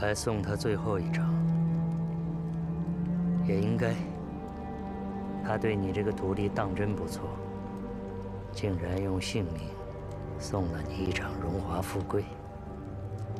还送他最后一张，也应该。他对你这个徒弟当真不错，竟然用性命送了你一场荣华富贵。